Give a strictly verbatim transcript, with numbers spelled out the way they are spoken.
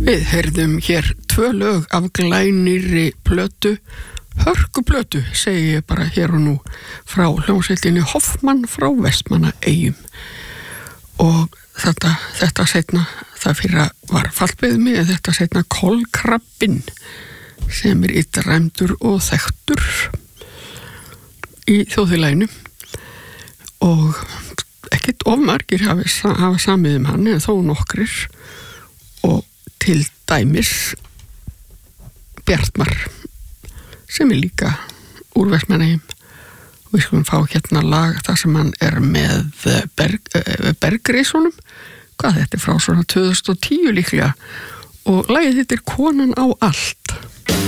Við heyrðum hér tvö lög af glænýrri plötu, hörkuplötu, segi ég bara hér og nú, frá hljómsveitinni Hoffmann frá Vestmannaeyjum. Og þetta, þetta seinna, það fyrra var fallbeðmi, en þetta seinna kolkrabbinn, sem er illræmdur og þekktur í þjóðfélaginu. Og ekkert of margir hafa, hafa samið um hann, en þó nokkrir, og til dæmis Bjartmar, sem er líka úr Vestmannaeyjum. Við skulum fá hérna lag þar sem hann er með berg, bergreisunum, hvað þetta er frá svona tvö þúsund og tíu líklega, og lagið þetta er Konan á allt.